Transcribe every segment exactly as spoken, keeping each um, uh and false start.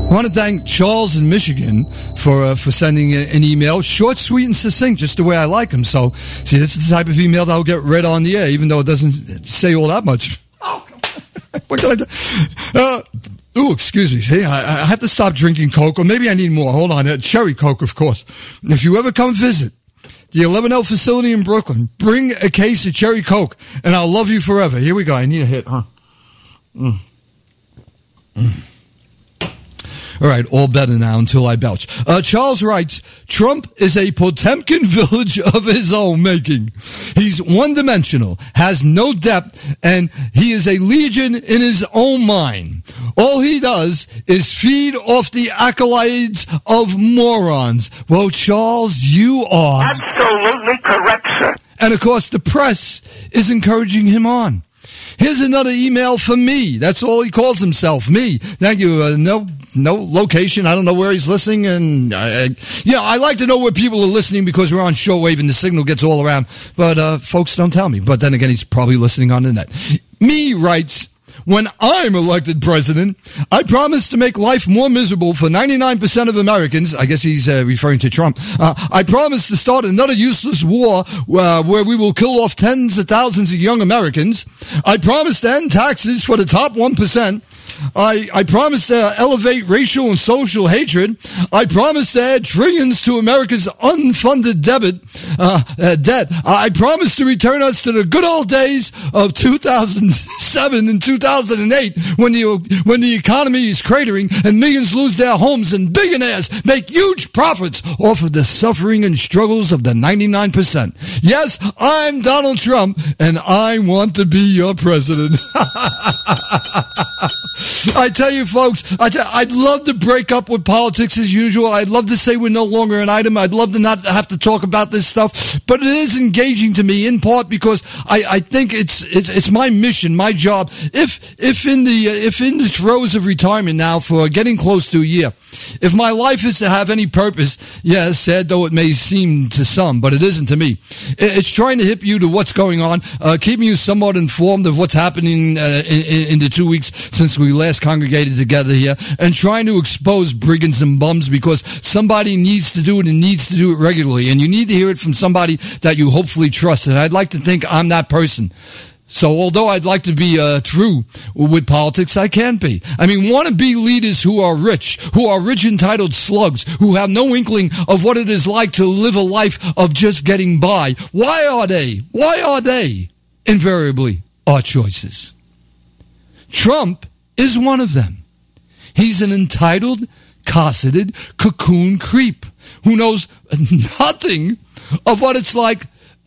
I want to thank Charles in Michigan for uh, for sending a, an email. Short, sweet, and succinct, just the way I like them. So, see, this is the type of email that will get read on the air, even though it doesn't say all that much. Oh, what can I do? Uh, ooh, excuse me. See, I, I have to stop drinking Coke, or maybe I need more. Hold on. Uh, cherry Coke, of course. If you ever come visit the eleven L facility in Brooklyn, bring a case of cherry Coke, and I'll love you forever. Here we go. I need a hit, huh? Mm. Mm. All right, all better now until I belch. Uh, Charles writes, Trump is a Potemkin village of his own making. He's one-dimensional, has no depth, and he is a legion in his own mind. All he does is feed off the accolades of morons. Well, Charles, you are... Absolutely correct, sir. And, of course, the press is encouraging him on. Here's another email for me. That's all he calls himself, me. Thank you. Uh, no, no location. I don't know where he's listening. And, I, I, yeah, I like to know where people are listening because we're on shortwave and the signal gets all around. But, uh, folks don't tell me. But then again, he's probably listening on the net. Me writes, when I'm elected president, I promise to make life more miserable for ninety-nine percent of Americans. I guess he's uh, referring to Trump. Uh, I promise to start another useless war uh, where we will kill off tens of thousands of young Americans. I promise to end taxes for the top one percent. I, I promise to elevate racial and social hatred. I promise to add trillions to America's unfunded debit, uh, uh, debt. I promise to return us to the good old days of two thousand seven and two thousand eight when the, when the economy is cratering and millions lose their homes and billionaires make huge profits off of the suffering and struggles of the ninety-nine percent. Yes, I'm Donald Trump and I want to be your president. I tell you, folks, I tell, I'd love to break up with politics as usual. I'd love to say we're no longer an item. I'd love to not have to talk about this stuff. But it is engaging to me, in part because I, I think it's, it's it's my mission, my job. If if in the if in the throes of retirement now for getting close to a year, if my life is to have any purpose, yes, sad though it may seem to some, but it isn't to me. It's trying to hip you to what's going on, uh, keeping you somewhat informed of what's happening uh, in, in the two weeks since we last congregated together here, and trying to expose brigands and bums because somebody needs to do it and needs to do it regularly, and you need to hear it from somebody that you hopefully trust, and I'd like to think I'm that person. So although I'd like to be uh, true with politics, I can't be. I mean, wannabe leaders who are rich, who are rich entitled slugs, who have no inkling of what it is like to live a life of just getting by. Why are they? Why are they invariably our choices? Trump is one of them. He's an entitled, cosseted, cocoon creep who knows nothing of what it's like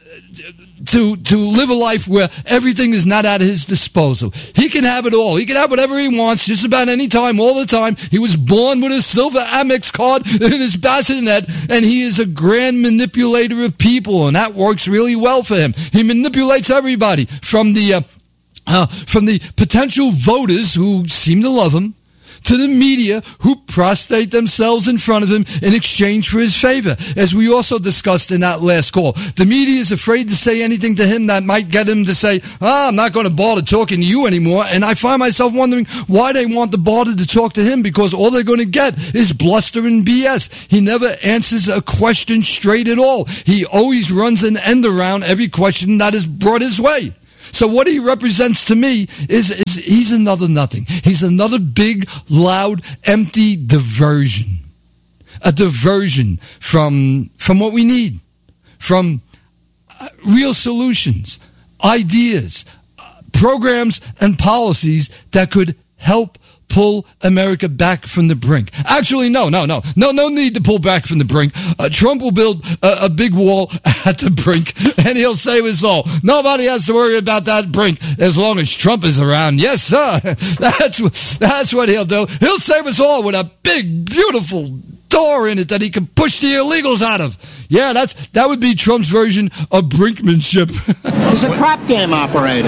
to to live a life where everything is not at his disposal. He can have it all. He can have whatever he wants just about any time, all the time. He was born with a silver Amex card in his bassinet, and he is a grand manipulator of people, and that works really well for him. He manipulates everybody from the uh, uh, from the potential voters who seem to love him to the media who prostrate themselves in front of him in exchange for his favor. As we also discussed in that last call, the media is afraid to say anything to him that might get him to say, ah, I'm not going to bother talking to you anymore. And I find myself wondering why they want to bother to talk to him, because all they're going to get is bluster and B S. He never answers a question straight at all. He always runs an end around every question that is brought his way. So what he represents to me is, is he's another nothing. He's another big, loud, empty diversion. A diversion from, from what we need. From uh, real solutions, ideas, uh, programs, and policies that could help pull America back from the brink. Actually, no, no, no. No, no need to pull back from the brink. Uh, Trump will build a, a big wall at the brink, and he'll save us all. Nobody has to worry about that brink as long as Trump is around. Yes, sir. That's, that's what he'll do. He'll save us all with a big, beautiful door in it that he can push the illegals out of. Yeah, that's that would be Trump's version of brinkmanship. He's a crap game operator.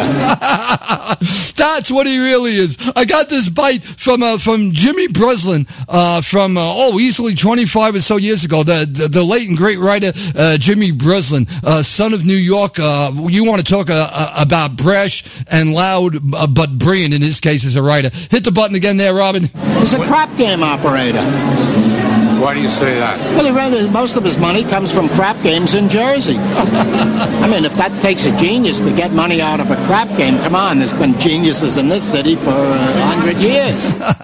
That's what he really is. I got this bite from uh, from Jimmy Breslin uh, from, uh, oh, easily twenty-five or so years ago. The the, the late and great writer uh, Jimmy Breslin, uh, son of New York. Uh, you want to talk uh, uh, about brash and loud, uh, but brilliant in his case as a writer. Hit the button again there, Robin. He's a crap game operator. Why do you say that? Well, he rather, most of his money comes from crap games in Jersey. I mean, if that takes a genius to get money out of a crap game, come on, there's been geniuses in this city for a hundred years.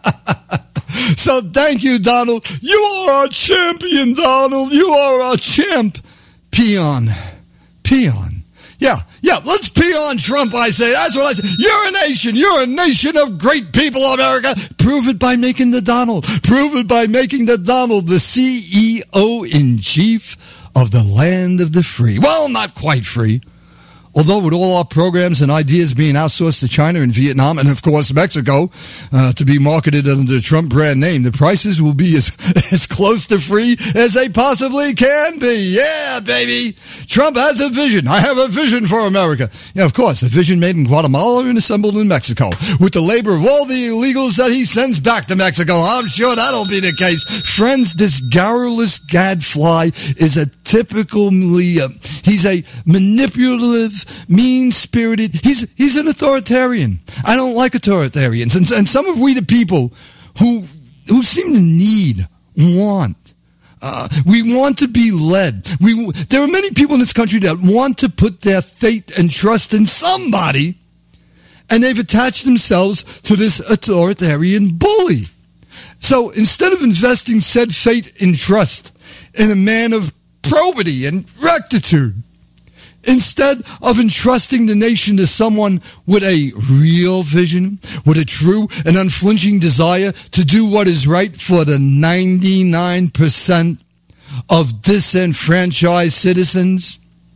So thank you, Donald. You are our champion, Donald. You are our champ. Peon. Peon. Yeah, yeah, let's pee on Trump, I say. That's what I say. You're a nation. You're a nation of great people, America. Prove it by making the Donald. Prove it by making the Donald the C E O in chief of the land of the free. Well, not quite free. Although with all our programs and ideas being outsourced to China and Vietnam and, of course, Mexico uh, to be marketed under the Trump brand name, the prices will be as, as close to free as they possibly can be. Yeah, baby. Trump has a vision. I have a vision for America. Yeah, of course, a vision made in Guatemala and assembled in Mexico with the labor of all the illegals that he sends back to Mexico. I'm sure that'll be the case. Friends, this garrulous gadfly is a typically, uh, he's a manipulative, mean-spirited. He's he's an authoritarian. I don't like authoritarians, and, and some of we the people who who seem to need, want. Uh, we want to be led. We there are many people in this country that want to put their faith and trust in somebody, and they've attached themselves to this authoritarian bully. So instead of investing said faith and trust in a man of probity and rectitude, instead of entrusting the nation to someone with a real vision, with a true and unflinching desire to do what is right for the ninety-nine percent of disenfranchised citizens,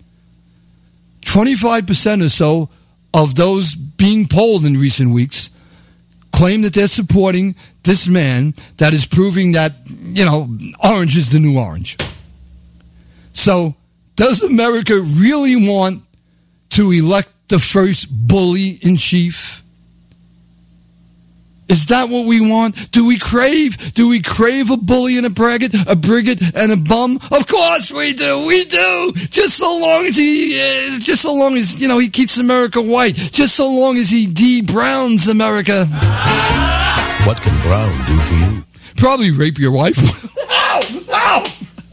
twenty-five percent or so of those being polled in recent weeks claim that they're supporting this man that is proving that, you know, orange is the new orange. So, does America really want to elect the first bully in chief? Is that what we want? Do we crave? Do we crave a bully and a braggart, a brigand and a bum? Of course we do. We do. Just so long as he, uh, just so long as, you know, he keeps America white. Just so long as he de-browns America. What can Brown do for you? Probably rape your wife. Ow! Ow!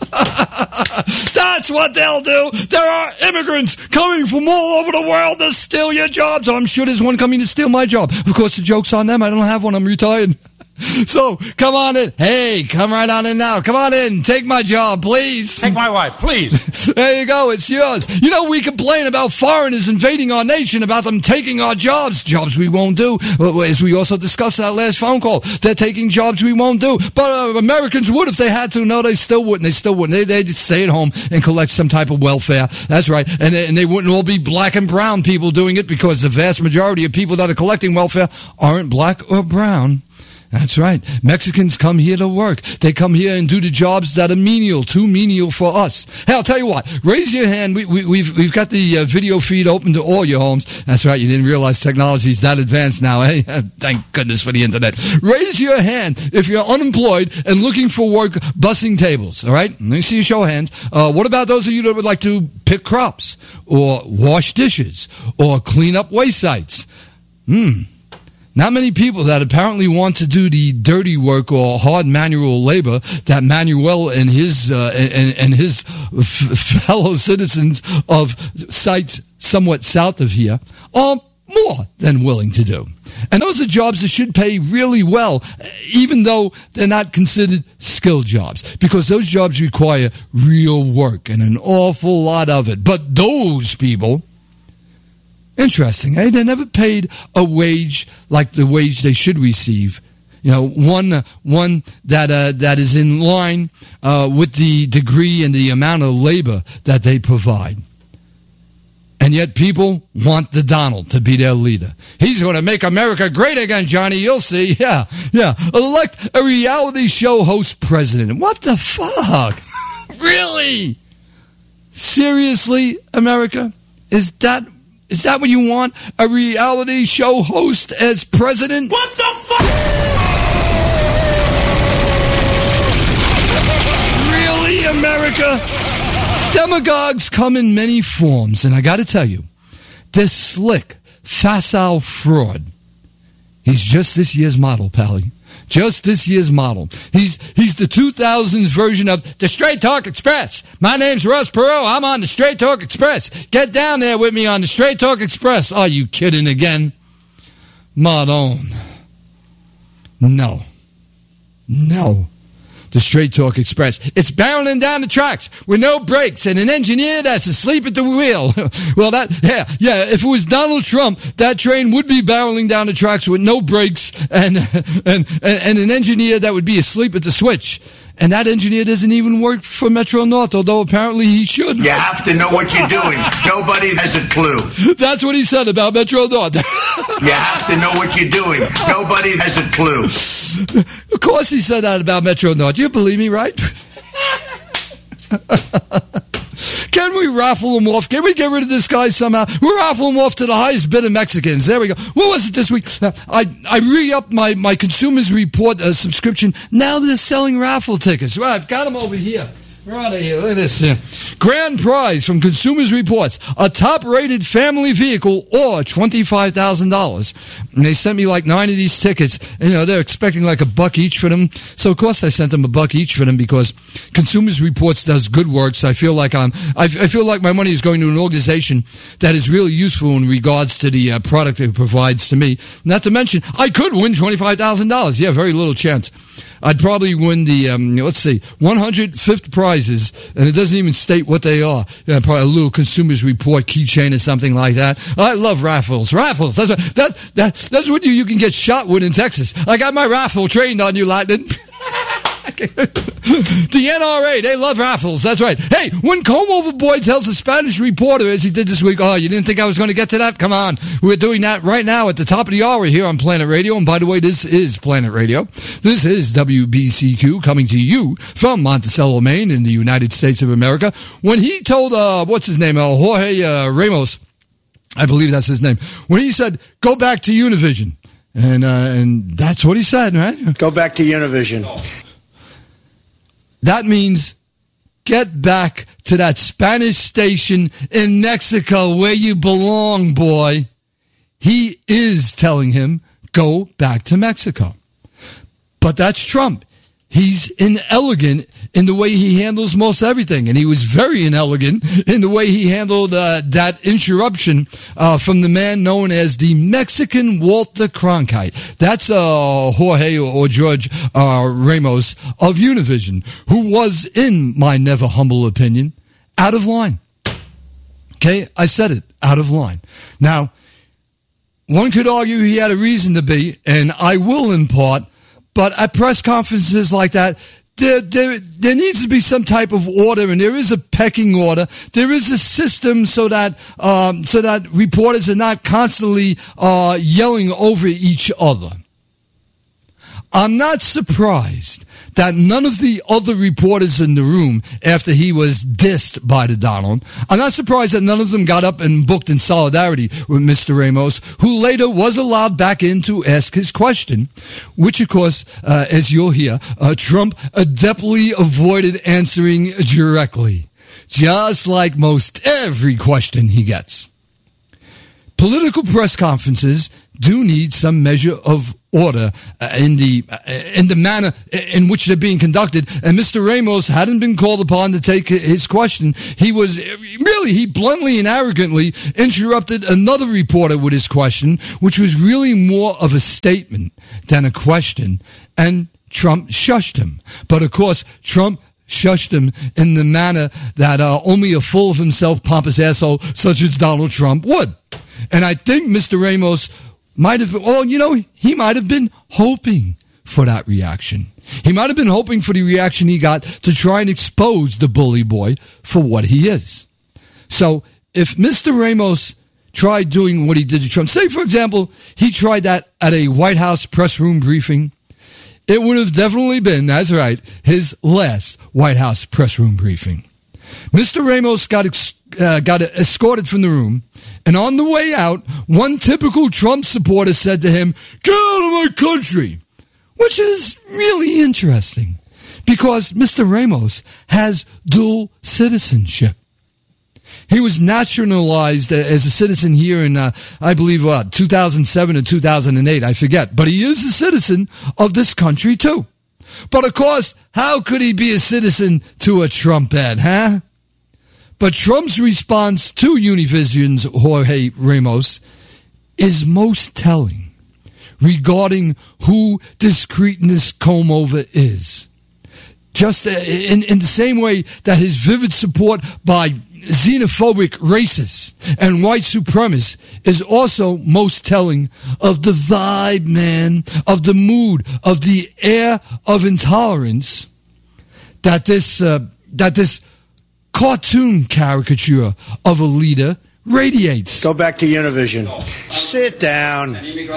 That's what they'll do. There are immigrants coming from all over the world to steal your jobs. I'm sure there's one coming to steal my job. Of course, the joke's on them. I don't have one. I'm retired. So, come on in. Hey, come right on in now. Come on in. Take my job, please. Take my wife, please. There you go. It's yours. You know, we complain about foreigners invading our nation, about them taking our jobs. Jobs we won't do. As we also discussed in our last phone call, they're taking jobs we won't do. But uh, Americans would if they had to. No, they still wouldn't. They still wouldn't. They, they'd stay at home and collect some type of welfare. That's right. And they, and they wouldn't all be black and brown people doing it, because the vast majority of people that are collecting welfare aren't black or brown. That's right. Mexicans come here to work. They come here and do the jobs that are menial, too menial for us. Hey, I'll tell you what. Raise your hand. We, we, we've we've got the uh, video feed open to all your homes. That's right. You didn't realize technology's that advanced now, eh? Thank goodness for the internet. Raise your hand if you're unemployed and looking for work bussing tables. All right? Let me see you show of hands. Uh, what about those of you that would like to pick crops or wash dishes or clean up waste sites? Hmm. Not many people that apparently want to do the dirty work or hard manual labor that Manuel and his uh, and, and his f- fellow citizens of sites somewhat south of here are more than willing to do. And those are jobs that should pay really well, even though they're not considered skilled jobs, because those jobs require real work and an awful lot of it. But those people, interesting, eh? They never paid a wage like the wage they should receive. You know, one uh, one that uh, that is in line uh, with the degree and the amount of labor that they provide. And yet people want the Donald to be their leader. He's going to make America great again, Johnny. You'll see. Yeah, yeah. Elect a reality show host president. What the fuck? Really? Seriously, America? Is that is that what you want? A reality show host as president? What the fuck? Really, America? Demagogues come in many forms, and I got to tell you, this slick, facile fraud, he's just this year's model, Pally. Just this year's model. He's he's the two thousands version of the Straight Talk Express. My name's Russ Perot. I'm on the Straight Talk Express. Get down there with me on the Straight Talk Express. Are you kidding again? Madon. No. No. The Straight Talk Express. It's barreling down the tracks with no brakes and an engineer that's asleep at the wheel. Well, that, yeah, yeah, if it was Donald Trump, that train would be barreling down the tracks with no brakes and, and, and an engineer that would be asleep at the switch. And that engineer doesn't even work for Metro North, although apparently he should. You have to know what you're doing. Nobody has a clue. That's what he said about Metro North. You have to know what you're doing. Nobody has a clue. Of course he said that about Metro North. You believe me, right? Can we raffle him off? Can we get rid of this guy somehow? We're raffling him off to the highest bid of Mexicans. There we go. What was it this week? I, I re-upped my, my Consumers Report uh, subscription. Now they're selling raffle tickets. Well, I've got them over here. We're out of here. Look at this. Yeah. Grand prize from Consumers Reports. A top-rated family vehicle or twenty-five thousand dollars. And they sent me like nine of these tickets. And, you know, they're expecting like a buck each for them. So, of course, I sent them a buck each for them because Consumers Reports does good work. So I feel like I'm, I, I feel like my money is going to an organization that is really useful in regards to the uh, product it provides to me. Not to mention, I could win twenty-five thousand dollars. Yeah, very little chance. I'd probably win the, um, let's see, one hundred fifty prizes, and it doesn't even state what they are. Yeah, probably a little Consumers Report keychain or something like that. I love raffles. Raffles. That's what, that, that, that's what you, you can get shot with in Texas. I got my raffle trained on you, Lightning. The N R A, they love raffles. That's right. Hey, when Comb-Over Boy tells a Spanish reporter, as he did this week, oh, you didn't think I was going to get to that? Come on. We're doing that right now at the top of the hour here on Planet Radio. And by the way, this is Planet Radio. This is W B C Q coming to you from Monticello, Maine in the United States of America. When he told, uh, what's his name, uh, Jorge uh, Ramos, I believe that's his name, when he said, go back to Univision. And, uh, and that's what he said, right? Go back to Univision. That means get back to that Spanish station in Mexico where you belong, boy. He is telling him, go back to Mexico. But that's Trump. He's inelegant in the way he handles most everything. And he was very inelegant in the way he handled uh, that interruption uh, from the man known as the Mexican Walter Cronkite. That's uh, Jorge or George uh, Ramos of Univision, who was, in my never humble opinion, out of line. Okay, I said it, out of line. Now, one could argue he had a reason to be, and I will in part, but at press conferences like that, there, there, there needs to be some type of order, and there is a pecking order. There is a system so that, um, so that reporters are not constantly uh, yelling over each other. I'm not surprised that none of the other reporters in the room, after he was dissed by the Donald, I'm not surprised that none of them got up and booked in solidarity with Mister Ramos, who later was allowed back in to ask his question, which, of course, uh, as you'll hear, uh, Trump adeptly avoided answering directly, just like most every question he gets. Political press conferences do need some measure of order uh, in the uh, in the manner in which they're being conducted. And Mister Ramos hadn't been called upon to take his question. He was really, he bluntly and arrogantly interrupted another reporter with his question, which was really more of a statement than a question. And Trump shushed him. But of course, Trump shushed him in the manner that uh, only a full of himself pompous asshole such as Donald Trump would. And I think Mister Ramos might have, well, you know, he might have been hoping for that reaction. He might have been hoping for the reaction he got to try and expose the bully boy for what he is. So if Mister Ramos tried doing what he did to Trump, say, for example, he tried that at a White House press room briefing, it would have definitely been, that's right, his last White House press room briefing. Mister Ramos got ex- uh, got escorted from the room, and on the way out, one typical Trump supporter said to him, "Get out of my country," which is really interesting because Mister Ramos has dual citizenship. He was naturalized as a citizen here in, uh, I believe, what, two thousand seven or two thousand eight, I forget. But he is a citizen of this country, too. But, of course, how could he be a citizen to a Trump ad, huh? But Trump's response to Univision's Jorge Ramos is most telling regarding who this cretinous comb-over is. Just in, in the same way that his vivid support by xenophobic racists and white supremacists is also most telling of the vibe, man, of the mood, of the air of intolerance that this uh, that this cartoon caricature of a leader radiates. Go back to Univision. Sit down.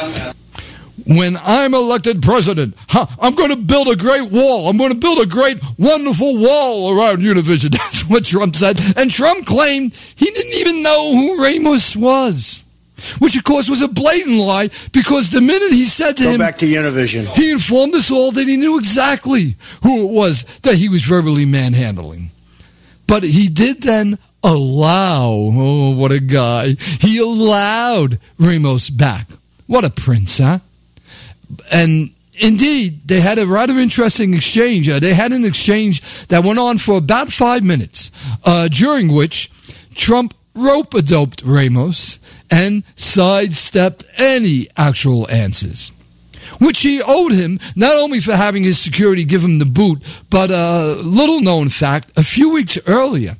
When I'm elected president, huh, I'm going to build a great wall. I'm going to build a great, wonderful wall around Univision. That's what Trump said. And Trump claimed he didn't even know who Ramos was, which, of course, was a blatant lie because the minute he said to Go him... back to Univision. He informed us all that he knew exactly who it was that he was verbally manhandling. But he did then allow, oh, what a guy, he allowed Ramos back. What a prince, huh? And indeed, they had a rather interesting exchange. Uh, they had an exchange that went on for about five minutes, uh, during which Trump rope-a-doped Ramos and sidestepped any actual answers, which he owed him not only for having his security give him the boot, but a little-known fact, a few weeks earlier,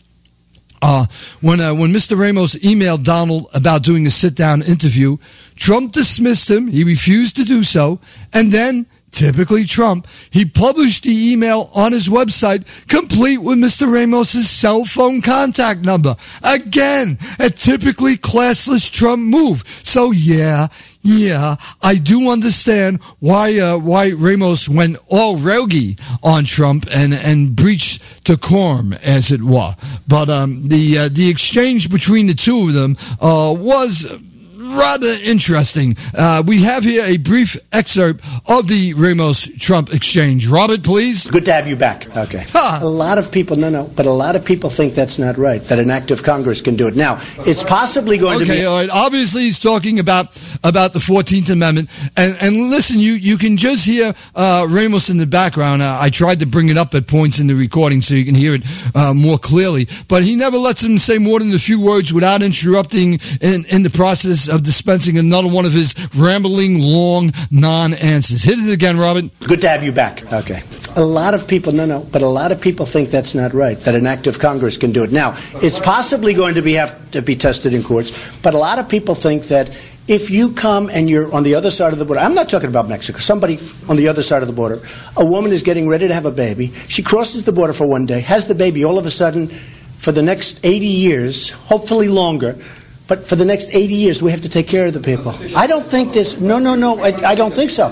Uh, when uh, when Mister Ramos emailed Donald about doing a sit-down interview, Trump dismissed him. He refused to do so. And then, typically Trump, he published the email on his website, complete with Mister Ramos's cell phone contact number. Again, a typically classless Trump move. So, yeah, yeah, I do understand why uh, why Ramos went all roguey on Trump and, and breached decorum, as it were. But um, the uh, the exchange between the two of them uh, was rather interesting. Uh, we have here a brief excerpt of the Ramos-Trump exchange. Robert, please. Good to have you back. Okay. Ha. A lot of people, no, no, but a lot of people think that's not right, that an act of Congress can do it. Now, it's possibly going okay, to be... all right. Obviously, he's talking about about the fourteenth Amendment. And, and listen, you, you can just hear uh, Ramos in the background. Uh, I tried to bring it up at points in the recording so you can hear it uh, more clearly. But he never lets him say more than a few words without interrupting in, in the process of dispensing another one of his rambling, long non-answers. Hit it again, Robert. Good to have you back. Okay. A lot of people, no, no, but a lot of people think that's not right, that an act of Congress can do it. Now, it's possibly going to be have to be tested in courts, but a lot of people think that if you come and you're on the other side of the border, I'm not talking about Mexico, somebody on the other side of the border, a woman is getting ready to have a baby, she crosses the border for one day, has the baby, all of a sudden, for the next eighty years, hopefully longer, but for the next eighty years, we have to take care of the people. I don't think this, no, no, no, I, I don't think so.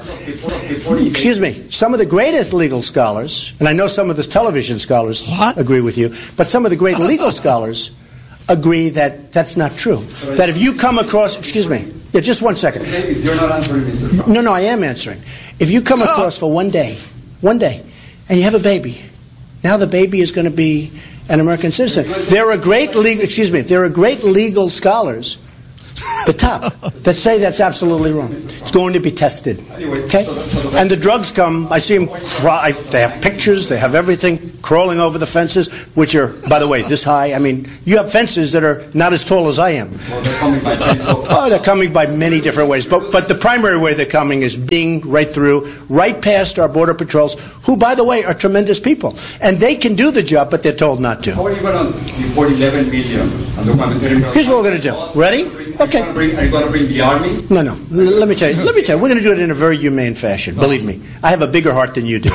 Excuse me, some of the greatest legal scholars, and I know some of the television scholars what? agree with you, but some of the great legal scholars agree that that's not true. That if you come across, excuse me, yeah, just one second. You're not answering, Mister Trump. No, no, I am answering. If you come across for one day, one day, and you have a baby, now the baby is going to be an American citizen. There are great legal, excuse me, there are great legal scholars, the top, that say that's absolutely wrong. It's going to be tested. Okay? And the drugs come, I see them cry, they have pictures, they have everything, crawling over the fences, which are, by the way, this high. I mean, you have fences that are not as tall as I am. Oh, they're coming by many different ways. But but the primary way they're coming is being right through, right past our border patrols, who, by the way, are tremendous people. And they can do the job, but they're told not to. How are you going to deport eleven million? Here's what we're going to do. Ready? Okay. Are you going to bring the army? No, no. Let me tell you. Let me tell you. We're going to do it in a very humane fashion. Believe me. I have a bigger heart than you do.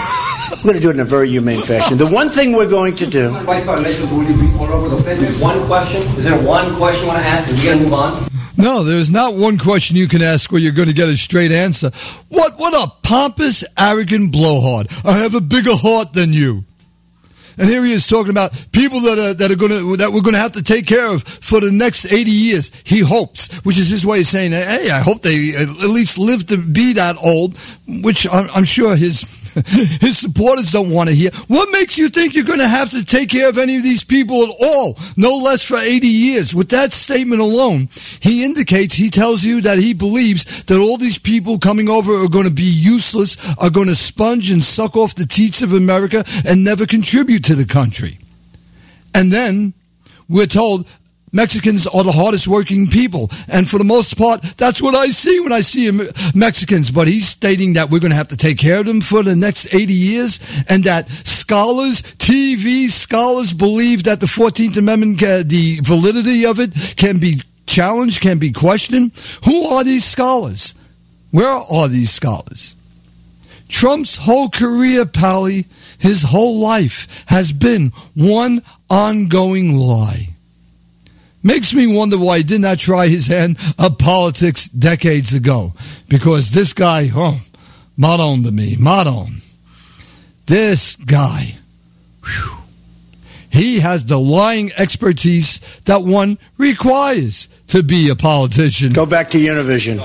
We're going to do it in a very humane fashion. The one thing we're going to do... Vice violation will be all over the place. One question? Is there one question you want to ask? Are we going to move on? No, there's not one question you can ask where you're going to get a straight answer. What what a pompous, arrogant blowhard. I have a bigger heart than you. And here he is talking about people that are that are going to that we're going to have to take care of for the next eighty years. He hopes, which is his way of saying, "Hey, I hope they at least live to be that old," which I'm, I'm sure his his supporters don't want to hear. What makes you think you're going to have to take care of any of these people at all? No less for eighty years. With that statement alone, he indicates, he tells you that he believes that all these people coming over are going to be useless, are going to sponge and suck off the teats of America and never contribute to the country. And then we're told Mexicans are the hardest working people. And for the most part, that's what I see when I see Mexicans. But he's stating that we're going to have to take care of them for the next eighty years, and that scholars, T V scholars, believe that the fourteenth Amendment, uh, the validity of it can be challenged, can be questioned. Who are these scholars? Where are these scholars? Trump's whole career, Pally, his whole life has been one ongoing lie. Makes me wonder why he did not try his hand at politics decades ago. Because this guy, oh, Madon to me, Madon. This guy, whew, he has the lying expertise that one requires to be a politician. Go back to Univision.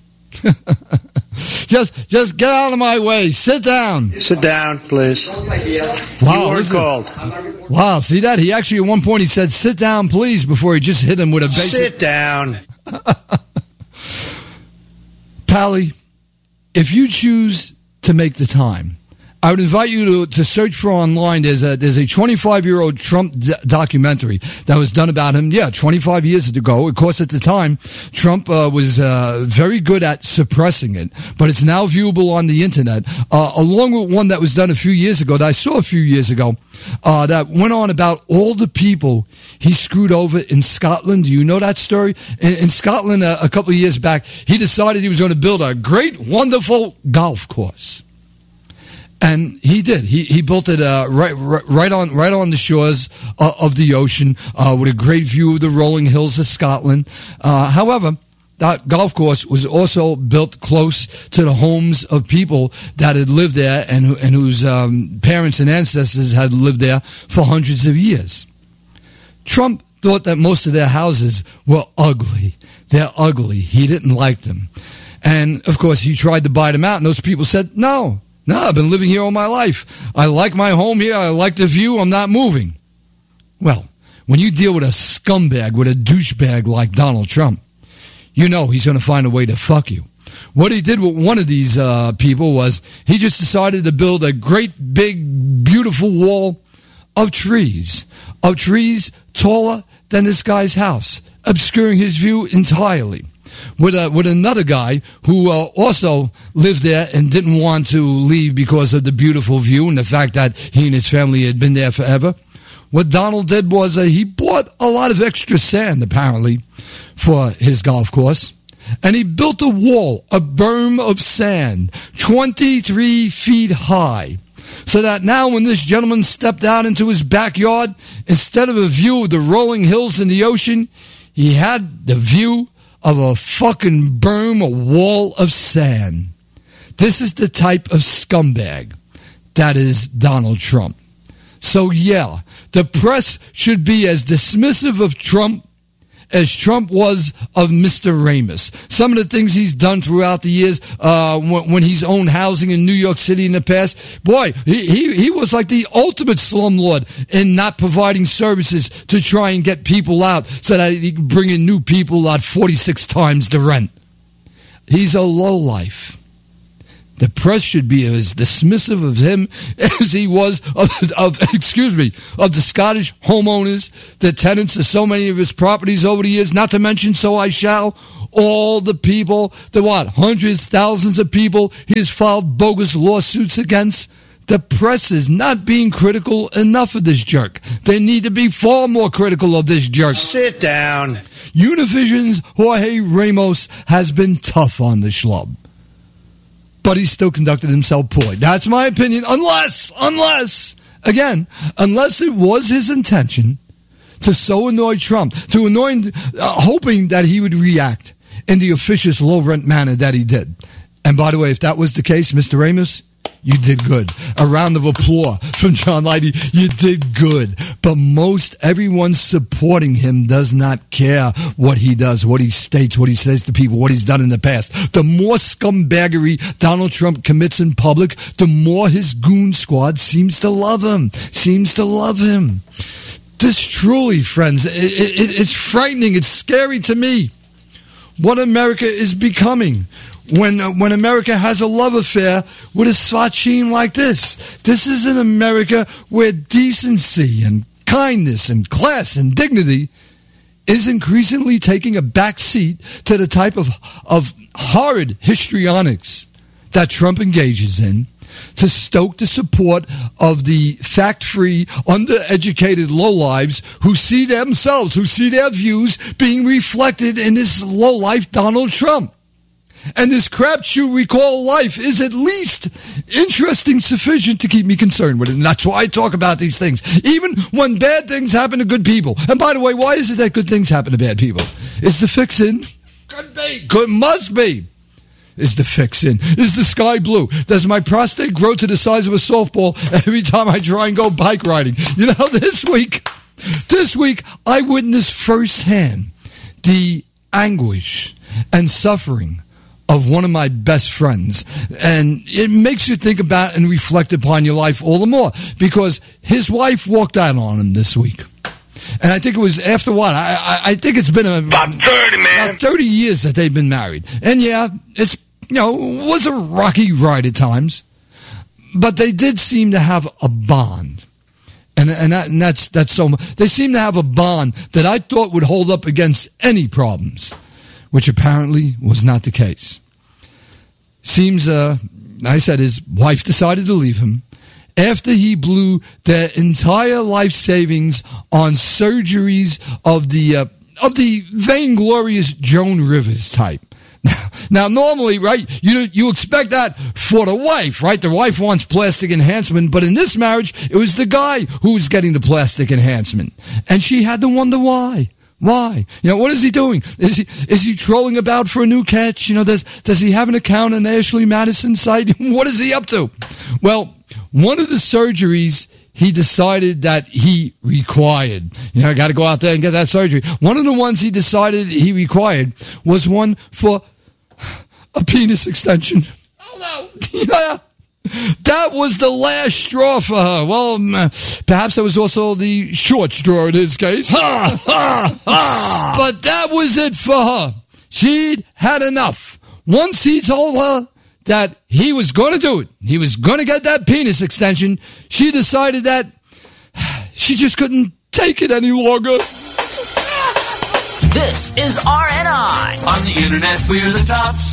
just just get out of my way. Sit down. Sit down, please. Wow, you weren't called. Wow, see that? He actually, at one point, he said, sit down, please, before he just hit him with a basic... Sit down. Pally, if you choose to make the time, I would invite you to, to search for online. There's a there's a twenty-five-year-old Trump d- documentary that was done about him, yeah, twenty-five years ago. Of course, at the time, Trump uh, was uh, very good at suppressing it, but it's now viewable on the Internet, uh, along with one that was done a few years ago, that I saw a few years ago, uh, that went on about all the people he screwed over in Scotland. Do you know that story? In, in Scotland, uh, a couple of years back, he decided he was going to build a great, wonderful golf course. And he did. He he built it uh, right, right right on right on the shores uh, of the ocean, uh, with a great view of the rolling hills of Scotland. Uh, however, that golf course was also built close to the homes of people that had lived there and who, and whose um, parents and ancestors had lived there for hundreds of years. Trump thought that most of their houses were ugly. They're ugly. He didn't like them, and of course, he tried to buy them out. And those people said no. No, I've been living here all my life. I like my home here. I like the view. I'm not moving. Well, when you deal with a scumbag, with a douchebag like Donald Trump, you know he's going to find a way to fuck you. What he did with one of these uh, people was he just decided to build a great, big, beautiful wall of trees, of trees taller than this guy's house, obscuring his view entirely. With a, with another guy who uh, also lived there and didn't want to leave because of the beautiful view and the fact that he and his family had been there forever. What Donald did was uh, he bought a lot of extra sand, apparently, for his golf course. And he built a wall, a berm of sand, twenty-three feet high. So that now when this gentleman stepped out into his backyard, instead of a view of the rolling hills and the ocean, he had the view of a fucking berm, a wall of sand. This is the type of scumbag that is Donald Trump. So yeah, the press should be as dismissive of Trump as Trump was of Mister Ramos. Some of the things he's done throughout the years, uh, when, when he's owned housing in New York City in the past, boy, he, he, he was like the ultimate slumlord in not providing services to try and get people out so that he could bring in new people at forty-six times the rent. He's a lowlife. The press should be as dismissive of him as he was of, of, excuse me, of the Scottish homeowners, the tenants of so many of his properties over the years, not to mention, so I shall, all the people, the what, hundreds, thousands of people he has filed bogus lawsuits against. The press is not being critical enough of this jerk. They need to be far more critical of this jerk. Sit down. Univision's Jorge Ramos has been tough on the schlub. but he still conducted himself poorly. That's my opinion, unless, unless, again, unless it was his intention to so annoy Trump, to annoy him, uh, hoping that he would react in the officious low-rent manner that he did. And by the way, if that was the case, Mister Amos, you did good. A round of applause from John Leidy. You did good. But most everyone supporting him does not care what he does, what he states, what he says to people, what he's done in the past. The more scumbaggery Donald Trump commits in public, the more his goon squad seems to love him, seems to love him. This truly, friends, it, it, it's frightening. It's scary to me what America is becoming. When uh, when America has a love affair with a Svachim like this. This is an America where decency and kindness and class and dignity is increasingly taking a back seat to the type of, of horrid histrionics that Trump engages in to stoke the support of the fact-free, undereducated lowlives who see themselves, who see their views being reflected in this lowlife Donald Trump. And this crapshoot we call life is at least interesting sufficient to keep me concerned with it. And that's why I talk about these things. Even when bad things happen to good people. And by the way, why is it that good things happen to bad people? Is the fix in? Could be. Could, must be. Is the fix in? Is the sky blue? Does my prostate grow to the size of a softball every time I try and go bike riding? You know, this week, this week, I witnessed firsthand the anguish and suffering of one of my best friends. And it makes you think about and reflect upon your life all the more because his wife walked out on him this week. And I think it was after what? I, I, I think it's been a, about thirty, man. About thirty years that they've been married. And yeah, it's, you know, was a rocky ride at times. But they did seem to have a bond. And, and, that, and that's, that's so much. They seem to have a bond that I thought would hold up against any problems, which apparently was not the case. Seems, uh, I said, his wife decided to leave him after he blew their entire life savings on surgeries of the uh, of the vainglorious Joan Rivers type. Now, now, normally, right, you you expect that for the wife, right? The wife wants plastic enhancement, but in this marriage, it was the guy who was getting the plastic enhancement, and she had to wonder why. Why? You know, what is he doing? Is he is he trolling about for a new catch? You know, does does he have an account on the Ashley Madison site? What is he up to? Well, one of the surgeries he decided that he required. You know, I got to go out there and get that surgery. One of the ones he decided he required was one for a penis extension. Oh no! Yeah. That was the last straw for her. Well, perhaps that was also the short straw in his case. But that was it for her. She'd had enough. Once he told her that he was going to do it, he was going to get that penis extension, she decided that she just couldn't take it any longer. This is R N I. On the internet, we're the tops.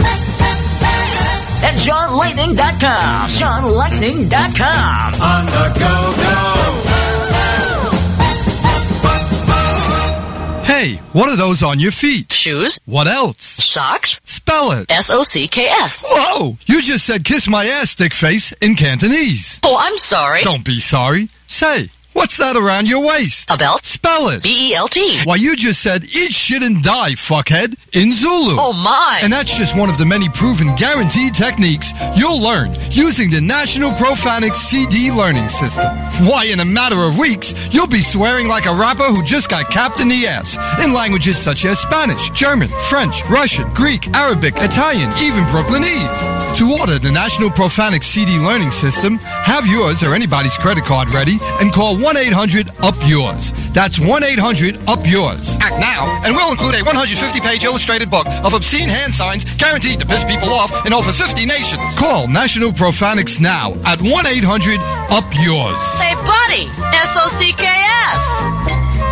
At John Lightning dot com. John Lightning dot com. On the go-go. Hey, what are those on your feet? Shoes. What else? Socks. Spell it. S O C K S. Whoa! You just said kiss my ass, stick face, in Cantonese. Oh, I'm sorry. Don't be sorry. Say, what's that around your waist? A belt. Spell it. B E L T. Why, you just said eat shit and die, fuckhead, in Zulu. Oh, my. And that's just one of the many proven guaranteed techniques you'll learn using the National Prophonics C D learning system. Why, in a matter of weeks, you'll be swearing like a rapper who just got capped in the ass in languages such as Spanish, German, French, Russian, Greek, Arabic, Italian, even Brooklynese. To order the National Prophonics C D learning system, have yours or anybody's credit card ready and call one eight hundred U P yours. That's one eight hundred U P yours. Act now, and we'll include a one hundred fifty page illustrated book of obscene hand signs guaranteed to piss people off in over fifty nations. Call National Prophonics now at one eight hundred U P yours. Hey, buddy, S O C K S.